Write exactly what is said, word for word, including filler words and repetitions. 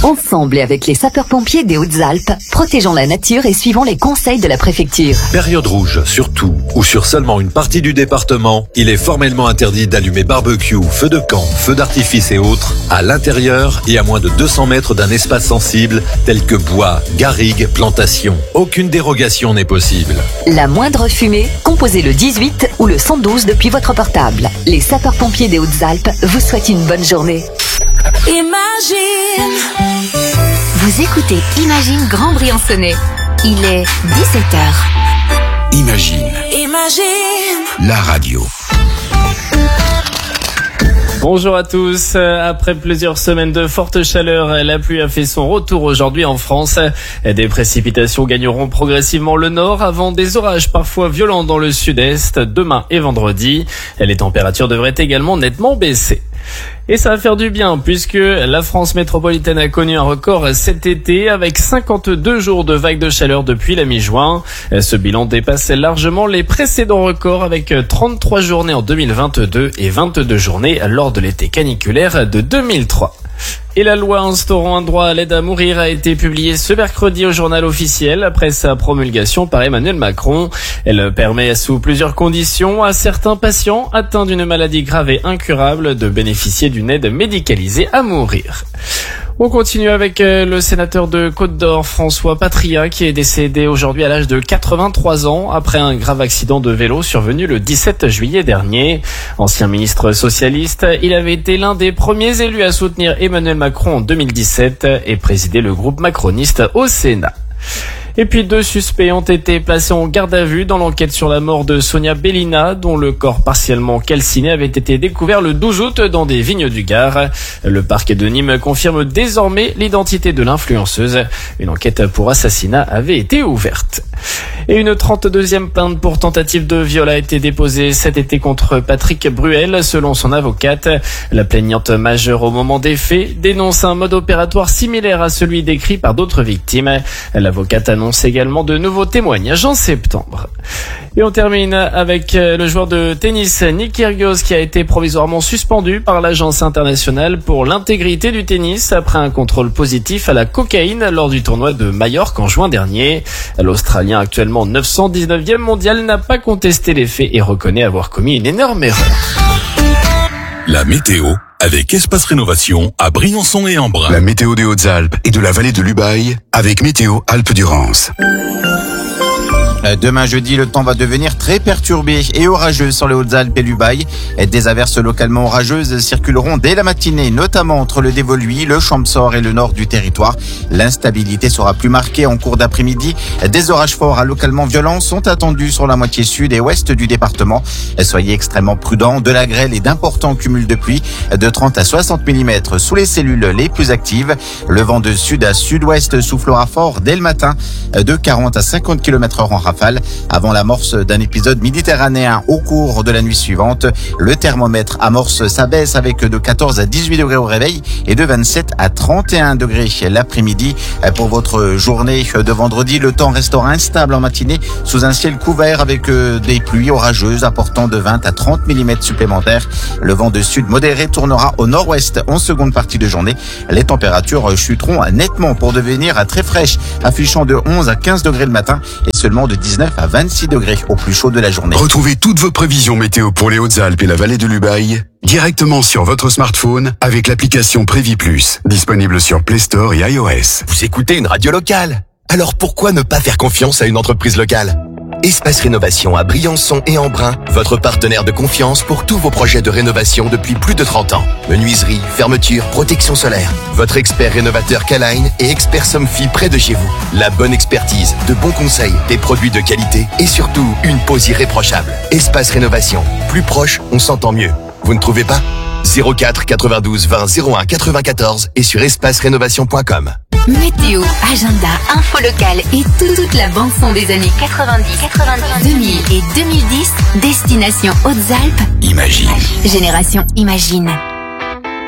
Ensemble et avec les sapeurs-pompiers des Hautes-Alpes, protégeons la nature et suivons les conseils de la préfecture. Période rouge, sur tout ou sur seulement une partie du département, il est formellement interdit d'allumer barbecue, feux de camp, feux d'artifice et autres à l'intérieur et à moins de deux cents mètres d'un espace sensible tel que bois, garrigues, plantations. Aucune dérogation n'est possible. La moindre fumée, composez le dix-huit ou le cent douze depuis votre portable. Les sapeurs-pompiers des Hautes-Alpes vous souhaitent une bonne journée. Imagine. Vous écoutez Imagine Grand Briançonnais. Il est dix-sept heures. Imagine. Imagine. La radio. Bonjour à tous. Après plusieurs semaines de forte chaleur, la pluie a fait son retour aujourd'hui en France. Des précipitations gagneront progressivement le nord avant des orages parfois violents dans le sud-est demain et vendredi. Les températures devraient également nettement baisser. Et ça va faire du bien puisque la France métropolitaine a connu un record cet été avec cinquante-deux jours de vagues de chaleur depuis la mi-juin. Ce bilan dépasse largement les précédents records avec trente-trois journées en deux mille vingt-deux et vingt-deux journées lors de l'été caniculaire de deux mille trois. Et la loi instaurant un droit à l'aide à mourir a été publiée ce mercredi au journal officiel après sa promulgation par Emmanuel Macron. Elle permet sous plusieurs conditions à certains patients atteints d'une maladie grave et incurable de bénéficier d'une aide médicalisée à mourir. On continue avec le sénateur de Côte-d'Or, François Patria, qui est décédé aujourd'hui à l'âge de quatre-vingt-trois ans après un grave accident de vélo survenu le dix-sept juillet dernier. Ancien ministre socialiste, il avait été l'un des premiers élus à soutenir Emmanuel Macron en deux mille dix-sept et présider le groupe macroniste au Sénat. Et puis deux suspects ont été placés en garde à vue dans l'enquête sur la mort de Sonia Bellina, dont le corps partiellement calciné avait été découvert le douze août dans des vignes du Gard. Le parquet de Nîmes confirme désormais l'identité de l'influenceuse. Une enquête pour assassinat avait été ouverte. Et une trente-deuxième plainte pour tentative de viol a été déposée cet été contre Patrick Bruel, selon son avocate. La plaignante majeure au moment des faits dénonce un mode opératoire similaire à celui décrit par d'autres victimes. L'avocate annonce également de nouveaux témoignages en septembre. Et on termine avec le joueur de tennis Nick Kyrgios qui a été provisoirement suspendu par l'Agence internationale pour l'intégrité du tennis après un contrôle positif à la cocaïne lors du tournoi de Majorque en juin dernier. L'Australien, actuellement neuf cent dix-neuvième mondial, n'a pas contesté les faits et reconnaît avoir commis une énorme erreur. La météo avec Espace Rénovation à Briançon et Embrun. La météo des Hautes-Alpes et de la vallée de l'Ubaye avec Météo Alpes-Durance. Demain jeudi, le temps va devenir très perturbé et orageux sur les Hautes-Alpes et l'Ubaye. Des averses localement orageuses circuleront dès la matinée, notamment entre le Dévoluy, le Champsaur et le nord du territoire. L'instabilité sera plus marquée en cours d'après-midi. Des orages forts à localement violents sont attendus sur la moitié sud et ouest du département. Soyez extrêmement prudents, de la grêle et d'importants cumuls de pluie de trente à soixante millimètres sous les cellules les plus actives. Le vent de sud à sud-ouest soufflera fort dès le matin de quarante à cinquante kilomètres heure en rafale. Avant l'amorce d'un épisode méditerranéen au cours de la nuit suivante, le thermomètre amorce sa baisse avec de quatorze à dix-huit degrés au réveil et de vingt-sept à trente et un degrés l'après-midi. Pour votre journée de vendredi, le temps restera instable en matinée sous un ciel couvert avec des pluies orageuses apportant de vingt à trente millimètres supplémentaires. Le vent de sud modéré tournera au nord-ouest en seconde partie de journée. Les températures chuteront nettement pour devenir très fraîches, affichant de onze à quinze degrés le matin et seulement de dix-neuf à vingt-six degrés au plus chaud de la journée. Retrouvez toutes vos prévisions météo pour les Hautes-Alpes et la vallée de l'Ubaye directement sur votre smartphone avec l'application Prévi Plus, disponible sur Play Store et iOS. Vous écoutez une radio locale, alors pourquoi ne pas faire confiance à une entreprise locale ? Espace Rénovation à Briançon et Embrun, votre partenaire de confiance pour tous vos projets de rénovation depuis plus de trente ans. Menuiserie, fermeture, protection solaire. Votre expert rénovateur K-Line et expert Somfy près de chez vous. La bonne expertise, de bons conseils, des produits de qualité et surtout une pose irréprochable. Espace Rénovation. Plus proche, on s'entend mieux. Vous ne trouvez pas ? zéro quatre quatre-vingt-douze vingt zéro un quatre-vingt-quatorze et sur espace rénovation point com. Météo, agenda, info locale et tout, toute la bande-son des années quatre-vingt-dix, quatre-vingt-dix, deux mille et deux mille dix. Destination Hautes-Alpes. Imagine. Génération Imagine.